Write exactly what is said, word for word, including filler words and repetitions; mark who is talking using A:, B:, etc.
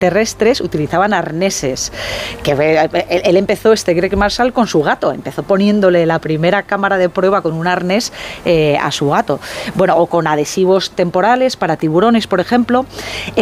A: terrestres utilizaban arneses, que él empezó, este Greg Marshall, con su gato, empezó poniéndole la primera cámara de prueba con un arnés eh, a su gato, bueno, o con adhesivos temporales para tiburones, por ejemplo.